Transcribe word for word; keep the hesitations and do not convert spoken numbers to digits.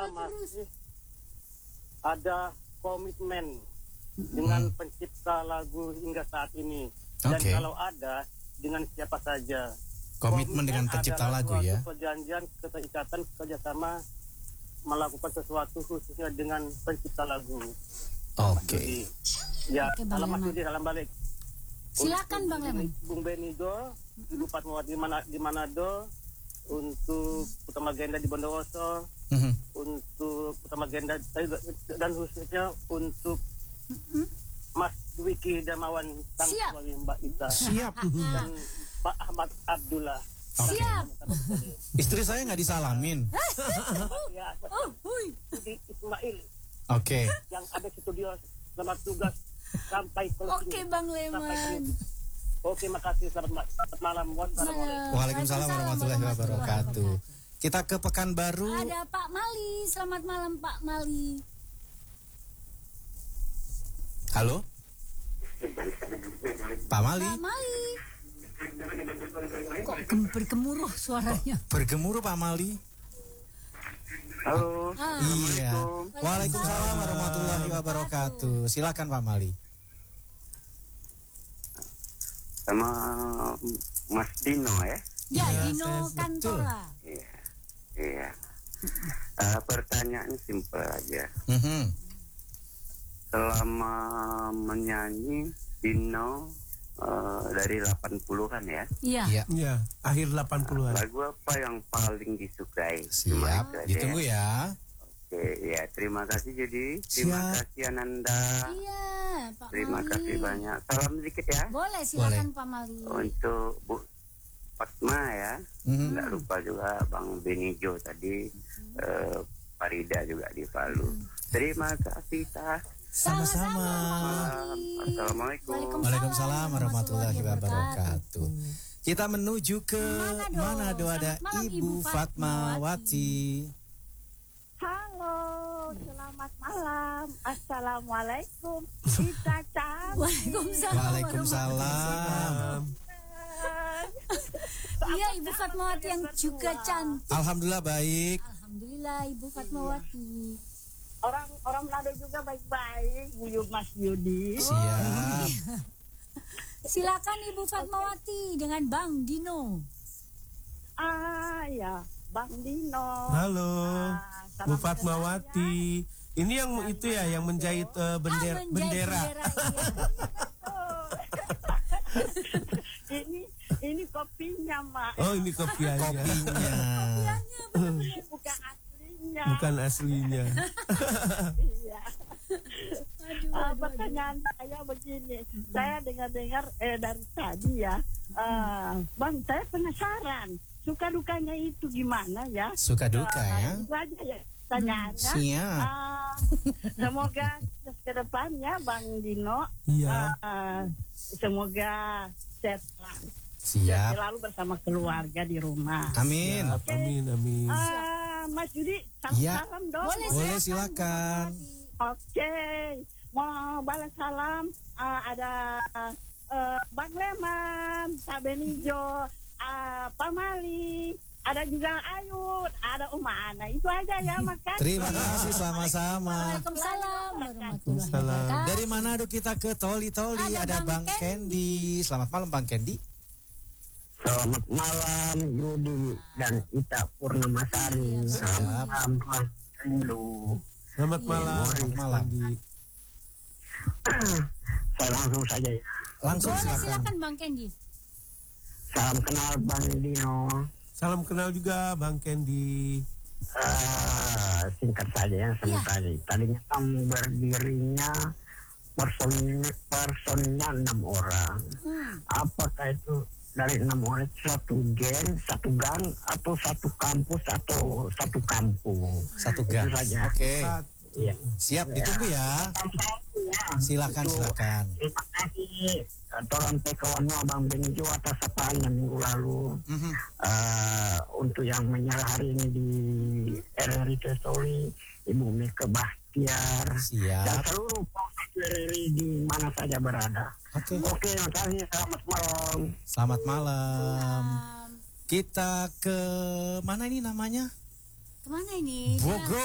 masih ada komitmen dengan pencipta lagu hingga saat ini. Dan Oke. kalau ada, dengan siapa saja. Komitmen dengan pencipta adalah lagu suatu ya. perjanjian, keterikatan, kerjasama melakukan sesuatu khususnya dengan pencipta lagu. Oke. Jadi, ya, Oke, Bang alamat Leman. di dalam balik. Silakan Untuk Bang Leman. Bung Benido, Ibu Fatmawati di, Mana, di Manado, untuk Utama Genda di Bondowoso, Mhm. untuk Utama Genda dan khususnya untuk Mas Dwiki Damawan sang Siap. sebagai Mbak Ita Siap. dan Pak Ahmad Abdullah. Siap. Istri saya nggak disalamin. Ya, Oh, hui. Budi Ismail Oke. yang ada di studio, selamat tugas sampai closing. Oke Bang Sampai Leman. closing. Oke, makasih, selamat, ma- selamat malam. Wassalamualaikum. Waalaikumsalam warahmatullahi wabarakatuh. Kita ke Pekanbaru. Ada Pak Mali. Selamat malam Pak Mali. Halo. Pak Mali. Pak Mali. Kok gem- bergemuruh suaranya? Bergemuruh Pak Mali. Halo. Ah. Iya. Waalaikumsalam warahmatullahi wabarakatuh. Silakan Pak Mali. Sama Mas Dino ya. Ya, Iya, Dino saya- Kantola. Iya. Iya. Eh, pertanyaannya simpel aja. Mhm. Selama menyanyi Dino eh, dari delapan puluhan ya. Iya. Iya. Iya, akhir delapan puluhan. Lagu apa yang paling disukai? Cuma Siap. itu aja Ditunggu ya. ya. Oke, ya terima kasih jadi. Terima Siap. kasih Ananda. Iya, Pak Terima Mali. kasih banyak. Salam sedikit ya Boleh, silakan Pak Mali. untuk Bu Fatma ya. Mhm. Nggak lupa juga Bang Benijo tadi, eh, Farida juga di Palu. Terima kasih Tah. Sama-sama. Malam. Assalamualaikum. Waalaikumsalam warahmatullahi wabarakatuh. Kita menuju ke Manado. Manado, ada Selamat malam, Ibu Ibu Fatmawati. Halo, selamat malam. Assalamualaikum. Kita cantik. Waalaikumsalam. Waalaikumsalam. Iya, Ibu Fatmawati yang juga cantik. Alhamdulillah baik. Alhamdulillah Ibu Fatmawati. Orang orang Manado juga baik-baik. Bu Mas Yudi. Siap. Silakan Ibu Fatmawati dengan Bang Dino. Ah ya, Bang Dino. Halo, Ah, salam Bu Fatmawati. Ini yang itu ya, yang menjahit eh, bendera. Ah, menjahit bendera. kenal. ini ini kopinya, Mak. Oh, ini kopiannya, Kopinya. Bukan aslinya. bukan aslinya. Iya. Ah, pertanyaan saya begini, saya dengar-dengar eh dari tadi ya, ah, Bang, saya penasaran suka dukanya itu gimana ya? Suka duka Ah, ya. Itu aja ya pertanyaannya. Siap. Ah, semoga ke depannya Bang Dino, Iya. ah, semoga sehat selalu, Siap. selalu bersama keluarga di rumah. Amin. Siap, amin, amin. Ah, Mas Yudi, Iya. salam-salam dong. Boleh, Boleh, silakan. silakan. Oke, mau balas salam. Ah, ada eh, Bang Leman, Pak Benijo, ah, Pak Mali, ada juga Ayut, ada Uma Ana. Itu aja ya, makasih. Terima kasih sama-sama. Waalaikumsalam warahmatullahi Waalaikumsalam. wabarakatuh. Dari Manado kita ke Toli-Toli, Ada ada Bang Bang Kendi. Selamat malam Bang Kendi. Selamat malam Yudi dan Ita Purnamasari. Selamat malam Tuan Rindu. Selamat malam, Selamat malam. Andi. Saya langsung saja ya. Langsung Boleh, silakan. silakan Bang Kendi. Salam kenal Bang Dino. Salam kenal juga Bang Kendi. Ah, singkat saja ya sama Iya. tadi. Tadinya kan berdirinya person personnya enam orang. Hmm. Apakah itu dari enam orang itu satu geng, satu gang, atau satu kampus, atau satu kampung? Satu Itu gang. saja. Oke. Iya. Siap, ditunggu ya. Silakan, silakan. Terima kasih Toran P kawan Bang Benijo atas sapaan yang minggu lalu. Mhm. Eh, untuk yang menyerah hari ini di R R I Tesori, Ibu Mika Bahtiar, dan Siap. seluruh proses R R I di mana saja berada. Oke. Oke, terima kasih. Selamat malam. Selamat malam. Um, Kita ke mana ini namanya? kemana ini? Bogor.